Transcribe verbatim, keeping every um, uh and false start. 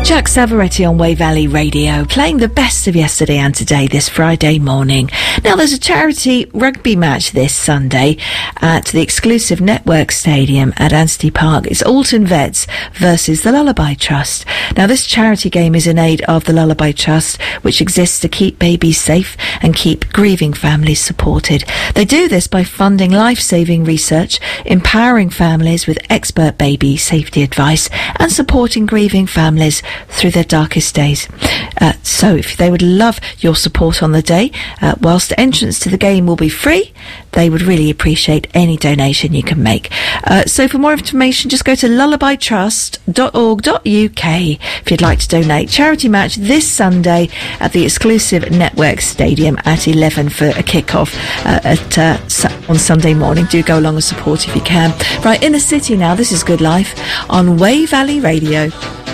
Jack Savoretti on Way Valley Radio, playing the best of yesterday and today this Friday morning. Now, there's a charity rugby match this Sunday at the exclusive Network Stadium at Anstey Park. It's Alton Vets versus the Lullaby Trust. Now, this charity game is in aid of the Lullaby Trust, which exists to keep babies safe and keep grieving families supported. They do this by funding life-saving research, empowering families with expert baby safety advice, and supporting grieving families through their darkest days. Uh, so if they would love your support on the day, uh, whilst entrance to the game will be free, they would really appreciate any donation you can make. Uh, so for more information, just go to lullaby trust dot org dot U K if you'd like to donate. Charity match this Sunday at the exclusive Network Stadium at eleven for a kick-off uh, at, uh, su- on Sunday morning. Do go along and support if you can. Right, Inner City now. This is Good Life on Way Valley Radio.